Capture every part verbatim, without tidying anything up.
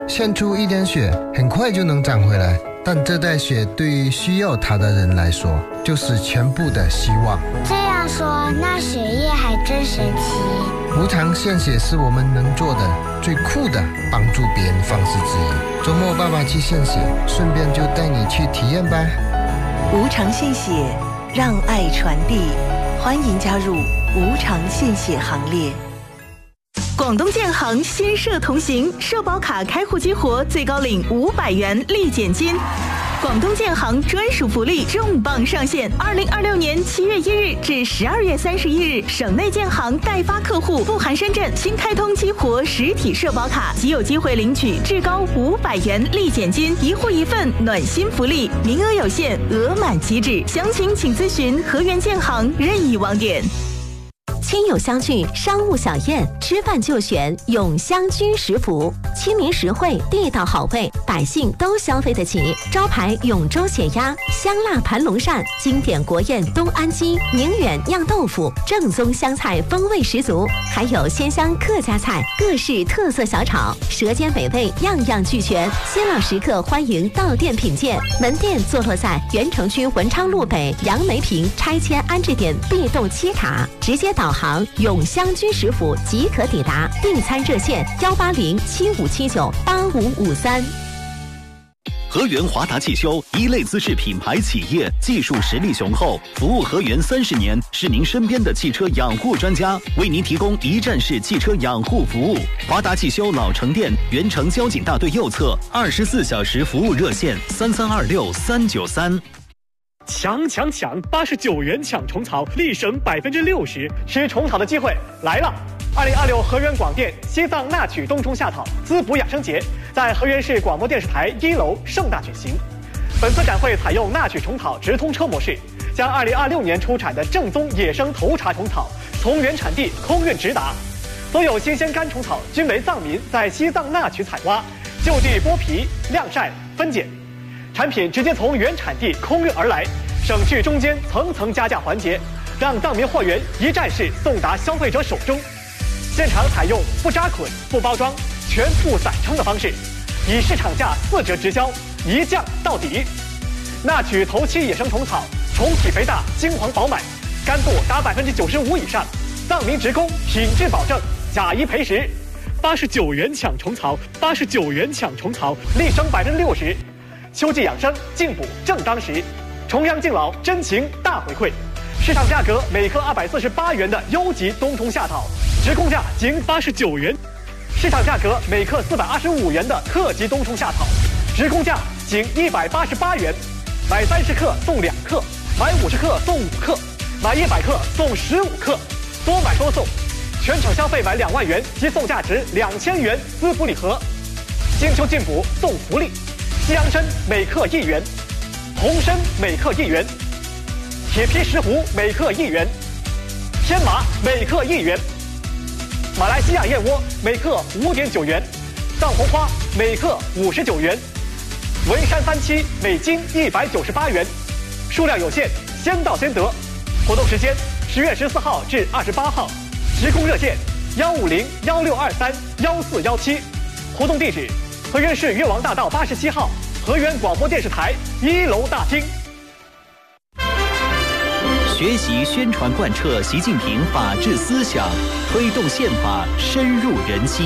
献出一点血，很快就能长回来，但这袋血对于需要它的人来说，就是全部的希望。 这样说，那血液还真神奇。 无偿献血是我们能做的最酷的帮助别人方式之一。周末爸爸去献血，顺便就带你去体验吧。 无偿献血，让爱传递，欢迎加入无偿献血行列。 广东建行先社同行，社保卡开户激活，最高领五百元立减金。广东建行专属福利重磅上线！二零二六年七月一日至十二月三十一日，省内建行代发客户不含深圳新开通激活实体社保卡，即有机会领取至高五百元立减金，一户一份暖心福利，名额有限，额满即止。详情请咨询河源建行任意网点。 亲友相聚，商务小宴，吃饭就选永香居食府，亲民实惠，地道好味，百姓都消费得起。招牌永州血鸭、香辣盘龙鳝，经典国宴东安鸡、宁远酿豆腐，正宗湘菜风味十足，还有鲜香客家菜，各式特色小炒，舌尖美味样样俱全。新老食客欢迎到店品鉴，门店坐落在原城区文昌路北杨梅坪拆迁安置点 B 栋七塔，直接导航永香居食府即可抵达。订餐热线幺八零七五七九八五五三。 河源华达汽修，一类资质品牌企业，技术实力雄厚，服务河源三十年，是您身边的汽车养护专家，为您提供一站式汽车养护服务。华达汽修老城店，原城交警大队右侧，二十四小时服务热线三三二六三九三。 抢抢抢！八十九元抢虫草，立省百分之六十，吃虫草的机会来了！二零二六河源广电西藏纳曲冬虫夏草滋补养生节在河源市广播电视台一楼盛大举行。本次展会采用纳曲虫草直通车模式，将二零二六年出产的正宗野生头茬虫草从原产地空运直达。所有新鲜干虫草均为藏民在西藏纳曲采挖，就地剥皮、晾晒、分拣，产品直接从原产地空运而来，省去中间层层加价环节，让藏民货源一站式送达消费者手中。现场采用不扎捆、不包装、全部散称的方式，以市场价四折直销，一降到底。纳曲头七野生虫草，虫体肥大，金黄饱满，干度达百分之九十五以上，藏民职工品质保证，假一赔十。八十九元抢虫草，八十九元抢虫草，立省百分之六十。秋季养生，进补正当时，重阳敬老，真情大回馈。市场价格每克二百四十八元的优级冬虫夏草，直供价仅八十九元；市场价格每克四百二十五元的特级冬虫夏草，直供价仅一百八十八元。买三十克送两克，买五十克送五克，买一百克送十五克，多买多送。全场消费满两万元即送价值两千元滋补礼盒。金秋进补送福利，西洋参每克一元，红参每克一元，铁皮石斛每克一元，天麻每克一元，马来西亚燕窝每克五点九元，藏红花每克五十九元，文山三七每斤一百九十八元，数量有限，先到先得。活动时间十月十四号至二十八号，直供热线幺五零幺六二三幺四幺七，活动地址河源市越王大道八十七号河源广播电视台一楼大厅。 学习宣传贯彻习近平法治思想，推动宪法深入人心。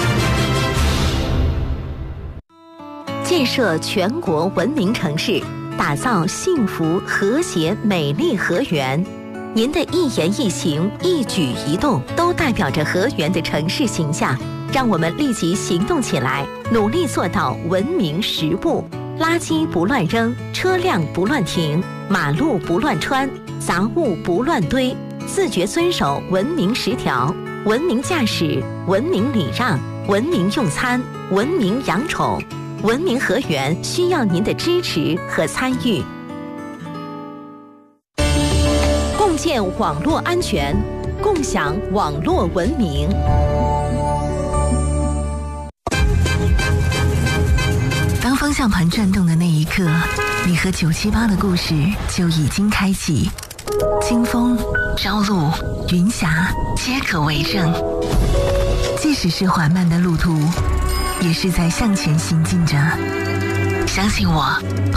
建设全国文明城市，打造幸福和谐美丽河源。您的一言一行、一举一动，都代表着河源的城市形象。让我们立即行动起来，努力做到文明实务。垃圾不乱扔，车辆不乱停，马路不乱穿，杂物不乱堆，自觉遵守文明十条，文明驾驶，文明礼让，文明用餐，文明养宠。文明河源需要您的支持和参与。共建网络安全，共享网络文明。 当方向盘转动的那一刻，你和九七八的故事就已经开启。清风、朝露、云霞皆可为证。即使是缓慢的路途， 也是在向前行进着。相信我，